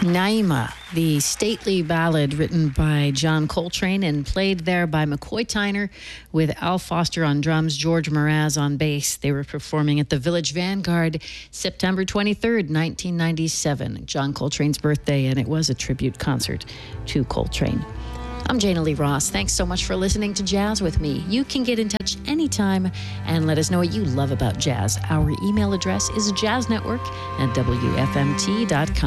Naima, the stately ballad written by John Coltrane and played there by McCoy Tyner with Al Foster on drums, George Mraz on bass. They were performing at the Village Vanguard September 23rd, 1997, John Coltrane's birthday, and it was a tribute concert to Coltrane. I'm Jana Lee Ross. Thanks so much for listening to Jazz with me. You can get in touch anytime and let us know what you love about jazz. Our email address is jazznetwork@wfmt.com.